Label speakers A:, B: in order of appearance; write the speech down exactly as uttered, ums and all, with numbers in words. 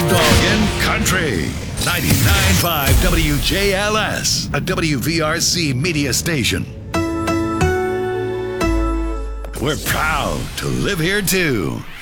A: Talkin' Country. ninety-nine point five W J L S, a W V R C media station. We're proud to live here too.